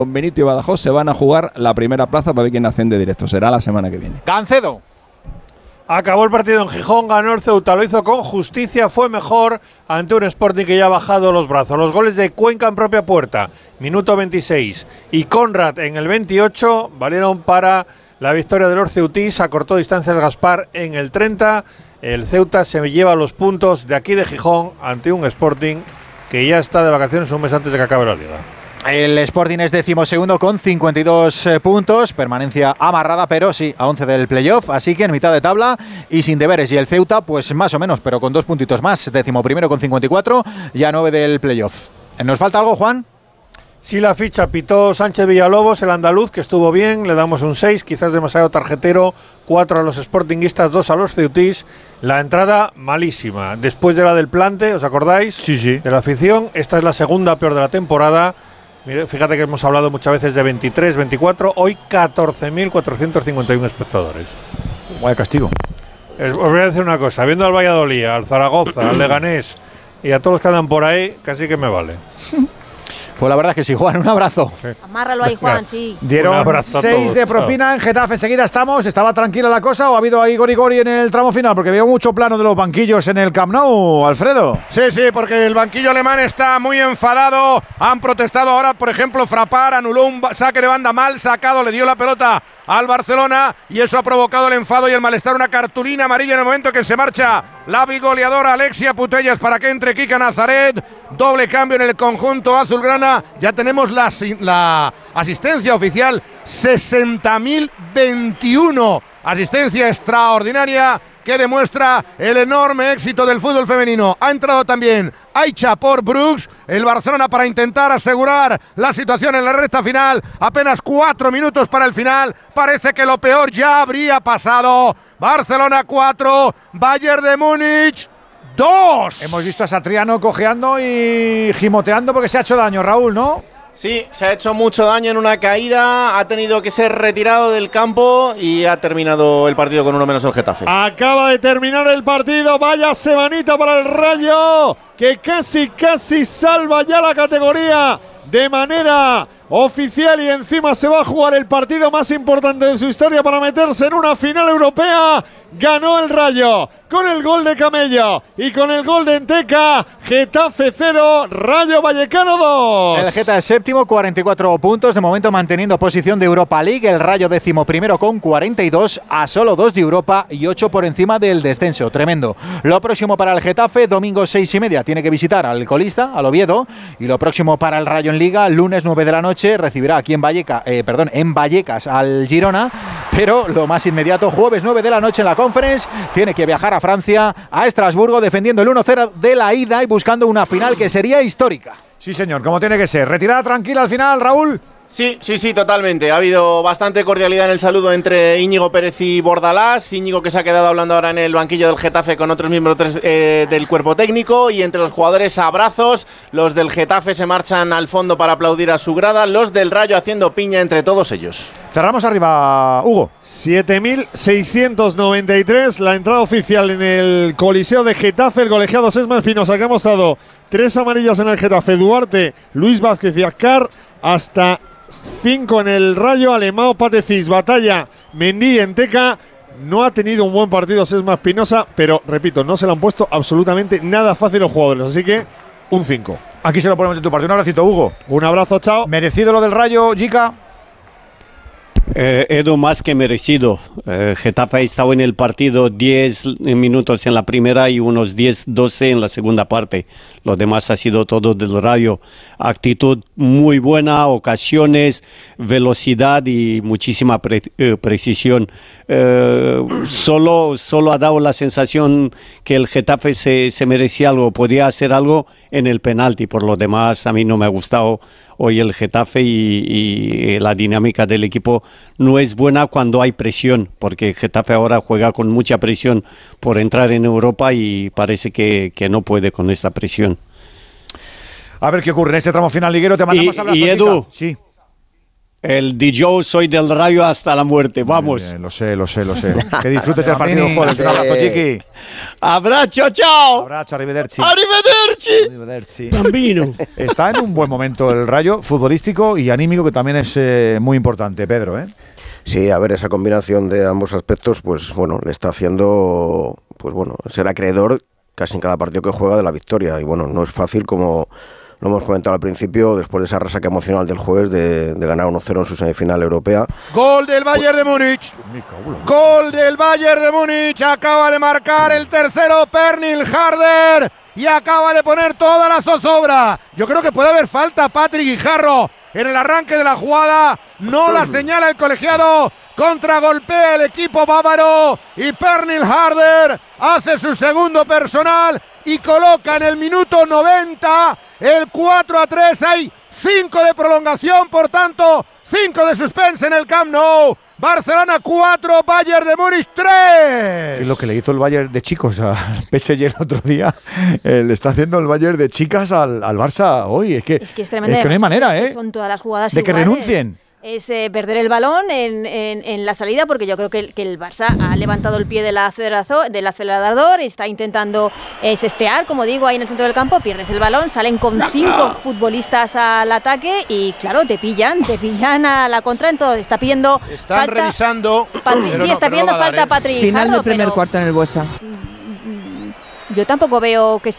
Benito y Badajoz se van a jugar la primera plaza para ver quién asciende directo. Será la semana que viene. Gancedo. Acabó el partido en Gijón, ganó el Ceuta, lo hizo con justicia, fue mejor ante un Sporting que ya ha bajado los brazos. Los goles de Cuenca en propia puerta, minuto 26, y Conrad en el 28 valieron para la victoria del Orceutís. Acortó distancias Gaspar en el 30. El Ceuta se lleva los puntos de aquí de Gijón ante un Sporting que ya está de vacaciones un mes antes de que acabe la liga. El Sporting es 12º con 52 puntos, permanencia amarrada, pero sí, a 11 del playoff, así que en mitad de tabla y sin deberes. Y el Ceuta, pues más o menos, pero con 2 puntitos más, 11º con 54 y a 9 del playoff. ¿Nos falta algo, Juan? Sí, la ficha pitó Sánchez Villalobos, el andaluz, que estuvo bien, le damos un 6, quizás demasiado tarjetero, 4 a los sportinguistas, 2 a los ceutís. La entrada malísima, después de la del plante, ¿os acordáis? Sí. De la afición, esta es la segunda peor de la temporada. Mire, fíjate que hemos hablado muchas veces de 23, 24, hoy 14.451 espectadores. Vaya castigo. Os voy a decir una cosa, viendo al Valladolid, al Zaragoza, al Leganés y a todos los que andan por ahí, casi que me vale. Pues la verdad es que sí, Juan, un abrazo. Amárralo ahí, Juan, sí. Dieron 6 de propina en Getafe. Enseguida estamos. ¿Estaba tranquila la cosa o ha habido ahí gori en el tramo final? Porque veo mucho plano de los banquillos en el Camp Nou, Alfredo. Sí, porque el banquillo alemán está muy enfadado. Han protestado ahora, por ejemplo, Frappart anuló un saque de banda mal sacado, le dio la pelota al Barcelona y eso ha provocado el enfado y el malestar. Una cartulina amarilla en el momento que se marcha la bigoleadora Alexia Putellas para que entre Kika Nazaret. Doble cambio en el conjunto azulgrana. Ya tenemos la asistencia oficial, 60.021. Asistencia extraordinaria que demuestra el enorme éxito del fútbol femenino. Ha entrado también Aicha por Brooks, el Barcelona, para intentar asegurar la situación en la recta final. Apenas 4 minutos para el final. Parece que lo peor ya habría pasado. Barcelona 4, Bayern de Múnich 2. Hemos visto a Satriano cojeando y gimoteando porque se ha hecho daño, Raúl, ¿no? Sí, se ha hecho mucho daño en una caída, ha tenido que ser retirado del campo y ha terminado el partido con uno menos el Getafe. Acaba de terminar el partido, vaya semanita para el Rayo, que casi salva ya la categoría de manera oficial y encima se va a jugar el partido más importante de su historia para meterse en una final europea. Ganó el Rayo con el gol de Camello y con el gol de Enteca. Getafe 0, Rayo Vallecano 2. El Getafe es séptimo, 44 puntos, de momento manteniendo posición de Europa League. El Rayo 11º con 42, a solo 2 de Europa y 8 por encima del descenso. Tremendo. Lo próximo para el Getafe, domingo 6:30, tiene que visitar al colista, al Oviedo. Y lo próximo para el Rayo en Liga, lunes 9 de la noche, recibirá aquí en Vallecas al Girona. Pero lo más inmediato, jueves 9 de la noche en la Conference, tiene que viajar a Francia, a Estrasburgo, defendiendo el 1-0 de la ida y buscando una final que sería histórica. Sí, señor, como tiene que ser. Retirada tranquila al final, Raúl. Sí, totalmente. Ha habido bastante cordialidad en el saludo entre Íñigo Pérez y Bordalás. Íñigo, que se ha quedado hablando ahora en el banquillo del Getafe con otros miembros del cuerpo técnico, y entre los jugadores abrazos. Los del Getafe se marchan al fondo para aplaudir a su grada, los del Rayo haciendo piña entre todos ellos. Cerramos arriba, Hugo. 7.693 la entrada oficial en el Coliseo de Getafe. El colegiado Sesma Espinosa, que ha mostrado 3 amarillas en el Getafe: Duarte, Luis Vázquez y Azcar. Hasta 5 en el Rayo: Alemão, Patecís, Batalla, Mendy, Enteca. No ha tenido un buen partido Sesma Espinosa, pero repito, no se le han puesto absolutamente nada fácil los jugadores, así que un 5. Aquí se lo ponemos en tu parte. Un abracito, Hugo. Un abrazo, chao. Merecido lo del Rayo, Jica. Edu, más que merecido. Getafe ha estado en el partido 10 minutos en la primera y unos 10-12 en la segunda parte. Lo demás ha sido todo del Rayo. Actitud muy buena, ocasiones, velocidad y muchísima precisión. Solo ha dado la sensación que el Getafe se merecía algo, podía hacer algo en el penalti. Por lo demás, a mí no me ha gustado hoy el Getafe y la dinámica del equipo no es buena cuando hay presión, porque Getafe ahora juega con mucha presión por entrar en Europa y parece que no puede con esta presión. A ver qué ocurre en este tramo final liguero. Te mandamos abrazo. Y Edu, sí. El yo soy del Rayo hasta la muerte, vamos. Bien, lo sé. Que disfrutes del partido, joder. Un abrazo, Chiqui. Abrazo, chao. Abrazo, arrivederci. Arrivederci. Bambino. Está en un buen momento el Rayo, futbolístico y anímico, que también es muy importante, Pedro, ¿eh? Sí, a ver, esa combinación de ambos aspectos, pues bueno, le está haciendo, pues bueno, ser acreedor casi en cada partido que juega de la victoria. Y bueno, no es fácil, como lo hemos comentado al principio, después de esa resaca emocional del jueves de ganar 1-0 en su semifinal europea. Gol del Bayern de Múnich. Gol del Bayern de Múnich. Acaba de marcar el tercero Pernil Harder y acaba de poner toda la zozobra. Yo creo que puede haber falta Patrick Guijarro en el arranque de la jugada. No la señala el colegiado. Contragolpea el equipo bávaro y Pernil Harder hace su segundo personal y coloca en el minuto 90 el 4-3. Hay 5 de prolongación, por tanto 5 de suspense en el Camp Nou. Barcelona 4, Bayern de Múnich 3. Es lo que le hizo el Bayern de chicos al PSG el otro día. Le está haciendo el Bayern de chicas al Barça hoy. Es que es tremendo. Es que no hay manera, ¿eh? Son todas las jugadas de que iguales. renuncien. Es perder el balón en la salida, porque yo creo que el Barça ha levantado el pie del acelerador y está intentando sestear, como digo, ahí en el centro del campo. Pierdes el balón, salen con 5 futbolistas al ataque y claro, te pillan a la contra. Entonces está pidiendo Están falta, revisando. está pidiendo falta Patrick Final Guijarro, del primer pero cuarto en el Buesa. yo tampoco veo que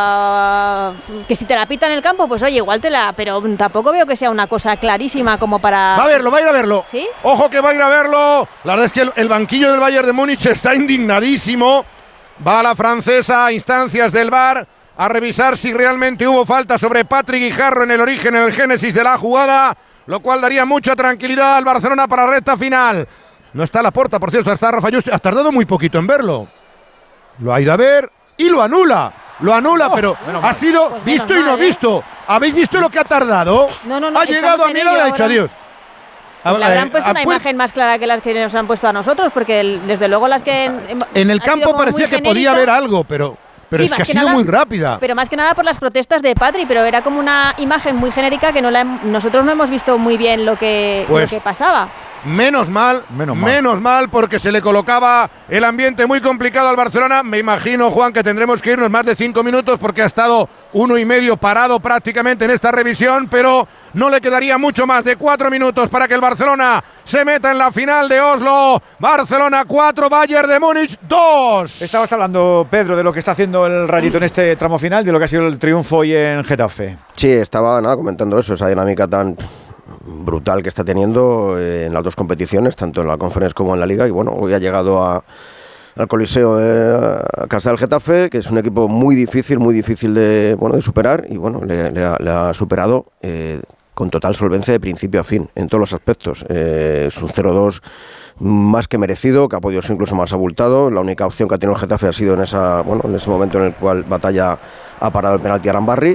sea que si te la pita en el campo, pues oye, igual pero tampoco veo que sea una cosa clarísima como para... Va a ir a verlo. ¿Sí? Ojo que va a ir a verlo. La verdad es que el banquillo del Bayern de Múnich está indignadísimo. Va la francesa a instancias del VAR a revisar si realmente hubo falta sobre Patrick Guijarro en el origen, en el génesis de la jugada, lo cual daría mucha tranquilidad al Barcelona para la recta final. No está Laporta, por cierto, está Rafa Just. Ha tardado muy poquito en verlo. Lo ha ido a ver y lo anula. Pero ha sido pues visto y no visto. ¿Habéis visto lo que ha tardado? No, ha llegado a mí y le ha dicho adiós. Le habrán puesto una imagen más clara que las que nos han puesto a nosotros, porque desde luego las que... En el campo parecía que podía haber algo, pero sí, es que ha sido muy rápida. Pero más que nada por las protestas de Patri, pero era como una imagen muy genérica que nosotros no hemos visto muy bien lo que pasaba. Menos mal, porque se le colocaba el ambiente muy complicado al Barcelona. Me imagino, Juan, que tendremos que irnos más de 5 minutos porque ha estado 1,5 parado prácticamente en esta revisión, pero no le quedaría mucho más de 4 minutos para que el Barcelona se meta en la final de Oslo. Barcelona 4, Bayern de Múnich 2. Estabas hablando, Pedro, de lo que está haciendo el Rayito en este tramo final, de lo que ha sido el triunfo hoy en Getafe. Sí, estaba comentando eso, esa dinámica tan brutal que está teniendo en las dos competiciones, tanto en la Conference como en la Liga. Y bueno, hoy ha llegado al Coliseo a casa del Getafe, que es un equipo muy difícil de superar, y bueno, le ha superado con total solvencia de principio a fin, en todos los aspectos. Es un 0-2 más que merecido, que ha podido ser incluso más abultado. La única opción que ha tenido el Getafe ha sido en ese momento en el cual Batalla ha parado el penalti a Arambarri.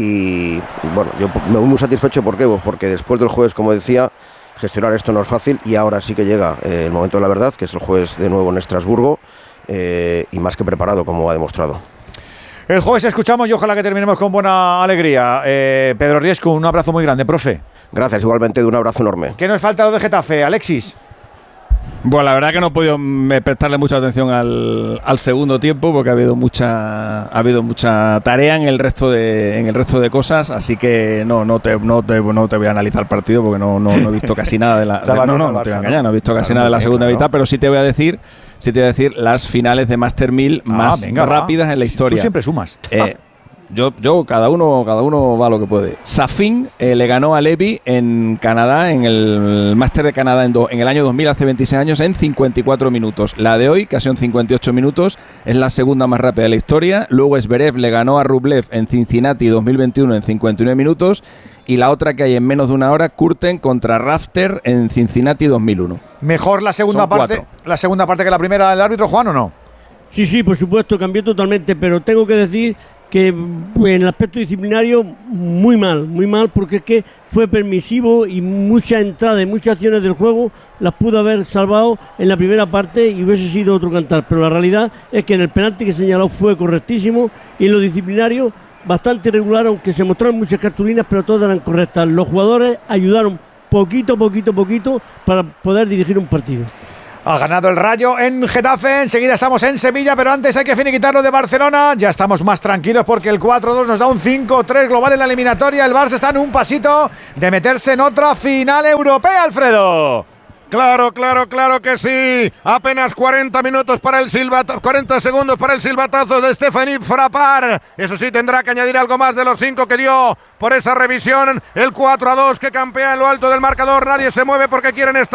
Y bueno, yo me voy muy satisfecho. ¿Por qué? Pues porque después del jueves, como decía, gestionar esto no es fácil, y ahora sí que llega el momento de la verdad, que es el jueves de nuevo en Estrasburgo, y más que preparado, como ha demostrado. El jueves escuchamos y ojalá que terminemos con buena alegría. Pedro Riesco, un abrazo muy grande, profe. Gracias, igualmente, un abrazo enorme. ¿Qué nos falta lo de Getafe, Alexis? Bueno, la verdad que no he podido prestarle mucha atención al segundo tiempo, porque ha habido mucha tarea en el resto de cosas, así que no te voy a analizar el partido, porque no he visto casi nada de la no te voy a engañar, no he visto casi nada de la segunda mitad, pero sí te voy a decir las finales de Master 1000 más rápidas en la historia. Tú siempre sumas. Yo cada uno va a lo que puede. Safin le ganó a Levy en Canadá, en el Máster de Canadá en el año 2000, hace 26 años, en 54 minutos. La de hoy, que son 58 minutos, es la segunda más rápida de la historia. Luego Zverev le ganó a Rublev en Cincinnati 2021 en 59 minutos. Y la otra que hay en menos de una hora, Kurten contra Rafter en Cincinnati 2001. ¿Mejor la segunda parte que la primera del árbitro, Juan, o no? Sí, por supuesto, cambió totalmente, pero tengo que decir que en el aspecto disciplinario muy mal, porque es que fue permisivo y muchas entradas y muchas acciones del juego las pudo haber salvado en la primera parte y hubiese sido otro cantar, pero la realidad es que en el penalti que señaló fue correctísimo, y en lo disciplinario bastante irregular, aunque se mostraron muchas cartulinas, pero todas eran correctas. Los jugadores ayudaron poquito para poder dirigir un partido. Ha ganado el Rayo en Getafe, enseguida estamos en Sevilla, pero antes hay que finiquitarlo de Barcelona. Ya estamos más tranquilos porque el 4-2 nos da un 5-3 global en la eliminatoria. El Barça está en un pasito de meterse en otra final europea, Alfredo. Claro que sí. Apenas 40 minutos para el 40 segundos para el silbatazo de Stéphane Frappart. Eso sí, tendrá que añadir algo más de los 5 que dio por esa revisión. El 4-2 que campea en lo alto del marcador. Nadie se mueve porque quieren estar